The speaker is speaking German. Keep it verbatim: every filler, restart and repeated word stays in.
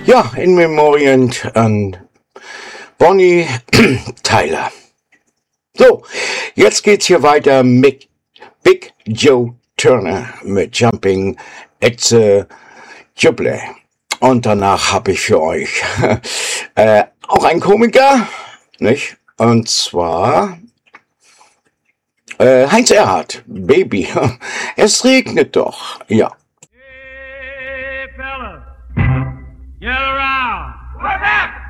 Ja, in Memorien an Bonnie Tyler. So, jetzt geht's hier weiter mit Big Joe Turner mit Jumping at the Jubilee. Und danach habe ich für euch äh, auch einen Komiker, nicht? Und zwar äh, Heinz Erhardt, Baby. Es regnet doch, ja. Hey, fellas, get around. What's happening?